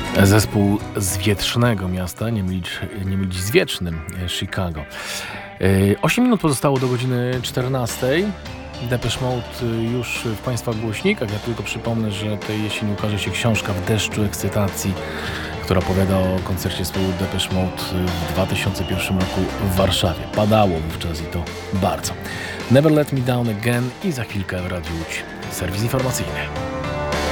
Zespół z wietrznego miasta, nie mylić z wiecznym Chicago. 8 minut pozostało do godziny 14. Depeche Mode już w Państwa głośnikach. Ja tylko przypomnę, że tej jesieni ukaże się książka W deszczu ekscytacji, która opowiada o koncercie zespołu Depeche Mode w 2001 roku w Warszawie. Padało wówczas i to bardzo. Never Let Me Down Again i za chwilkę w Radiu Łódź serwis informacyjny.